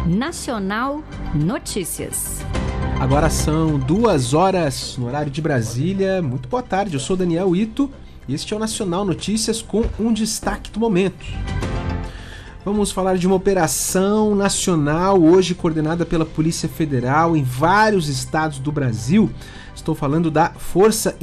Nacional Notícias. Agora são 2h no horário de Brasília. Muito boa tarde, eu sou Daniel Ito e este é o Nacional Notícias com um destaque do momento. Vamos falar de uma operação nacional hoje coordenada pela Polícia Federal em vários estados do Brasil. Estou falando da Força